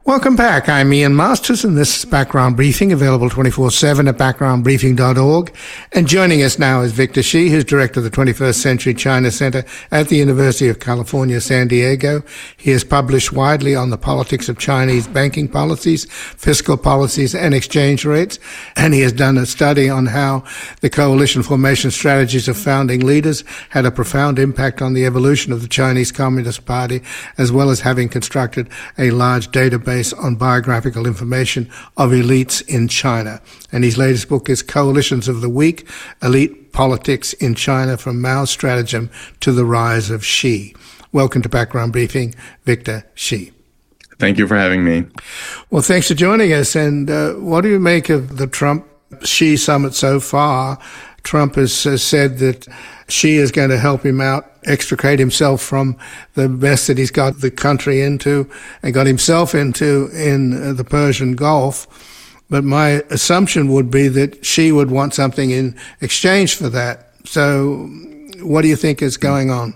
Welcome back. I'm Ian Masters, and this is Background Briefing, available 24/7 at backgroundbriefing.org. And joining us now is Victor Shi, who's director of the 21st Century China Center at the University of California, San Diego. He has published widely on the politics of Chinese banking policies, fiscal policies, and exchange rates. And he has done a study on how the coalition formation strategies of founding leaders had a profound impact on the evolution of the Chinese Communist Party, as well as having constructed a large database on biographical information of elites in China. And his latest book is Coalitions of the Weak, Elite Politics in China from Mao's Stratagem to the Rise of Xi. Welcome to Background Briefing, Victor Shi. Thank you for having me. Well, thanks for joining us. And what do you make of the Trump-Xi summit so far? Trump has said that Xi is going to help him out, extricate himself from the mess that he's got the country into and got himself into in the Persian Gulf. But my assumption would be that Xi would want something in exchange for that. So what do you think is going on?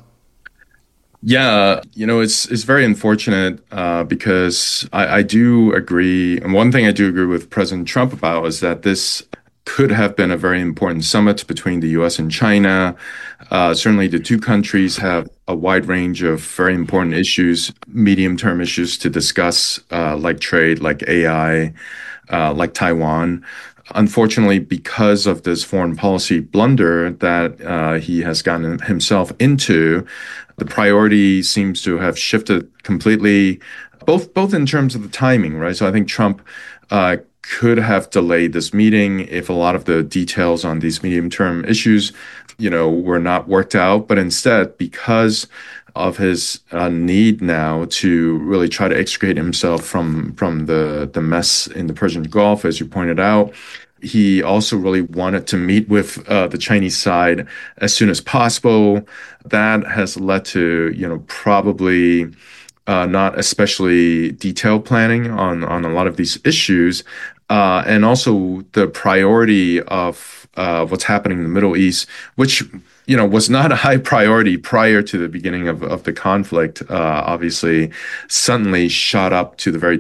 Yeah, it's very unfortunate because I do agree. And one thing I do agree with President Trump about is that this could have been a very important summit between the U.S. and China. Certainly, the two countries have a wide range of very important issues, medium-term issues to discuss, like trade, like AI, like Taiwan. Unfortunately, because of this foreign policy blunder that he has gotten himself into, the priority seems to have shifted completely, both in terms of the timing, right? So I think Trump could have delayed this meeting if a lot of the details on these medium-term issues, were not worked out. But instead, because of his need now to really try to extricate himself from the mess in the Persian Gulf, as you pointed out, he also really wanted to meet with the Chinese side as soon as possible. That has led to, probably not especially detailed planning on a lot of these issues. And also the priority of what's happening in the Middle East, which, was not a high priority prior to the beginning of the conflict, obviously suddenly shot up to the very